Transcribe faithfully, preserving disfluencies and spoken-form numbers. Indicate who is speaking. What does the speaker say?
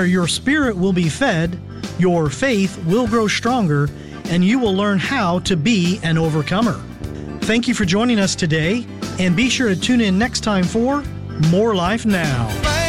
Speaker 1: where your spirit will be fed, your faith will grow stronger, and you will learn how to be an overcomer. Thank you for joining us today, and be sure to tune in next time for More Life Now.